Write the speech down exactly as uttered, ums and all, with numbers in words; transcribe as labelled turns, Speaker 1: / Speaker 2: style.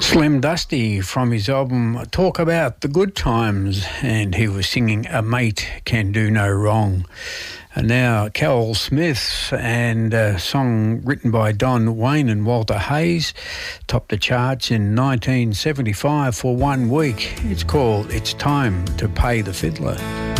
Speaker 1: Slim Dusty from his album Talk About the Good Times, and he was singing A Mate Can Do No Wrong. And now Carol Smith, and a song written by Don Wayne and Walter Hayes, topped the charts in nineteen seventy-five for one week. It's called It's Time to Pay the Fiddler.